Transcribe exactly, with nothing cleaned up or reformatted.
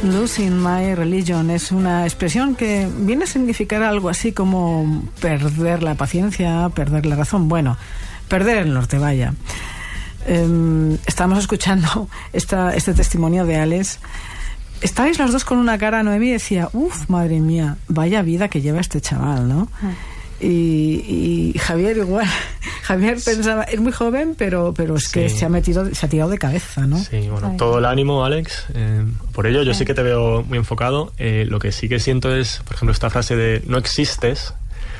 Losing my religion es una expresión que viene a significar algo así como perder la paciencia, perder la razón. Bueno, perder el norte, vaya. Eh, estábamos escuchando esta, este testimonio de Alex. Estabais los dos con una cara, Noemí decía, uff, madre mía, vaya vida que lleva este chaval, ¿no? Ah. Y, y Javier igual. Javier pensaba, es muy joven, pero pero es que sí. se ha metido, se ha tirado de cabeza, ¿no? Sí, bueno, Ay. todo el ánimo, Alex. Eh, por ello, yo Ay. sí que te veo muy enfocado. Eh, lo que sí que siento es, por ejemplo, esta frase de no existes,